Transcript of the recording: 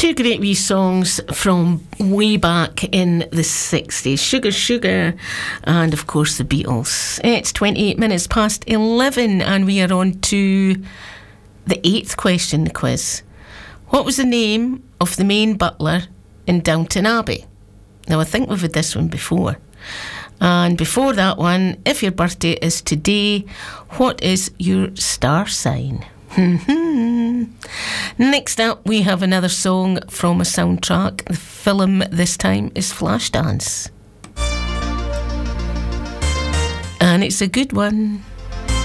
Two great wee songs from way back in the 60s. Sugar Sugar and, of course, the Beatles. It's 28 minutes past 11 and we are on to the 8th question in the quiz. What was the name of the main butler in Downton Abbey? Now, I think we've had this one before. And before that one, if your birthday is today, what is your star sign? Next up, we have another song from a soundtrack. The film this time is Flashdance. And it's a good one.